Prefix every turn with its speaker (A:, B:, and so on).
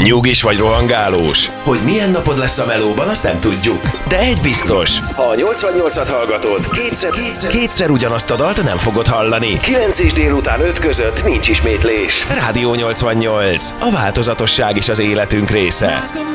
A: Nyugis vagy rohangálós? Hogy milyen napod lesz a melóban, azt nem tudjuk. De egy biztos, ha a 88-at hallgatod, kétszer ugyanazt a dalt nem fogod hallani. 9 és délután 5 között nincs ismétlés. Rádió 88. A változatosság is az életünk része.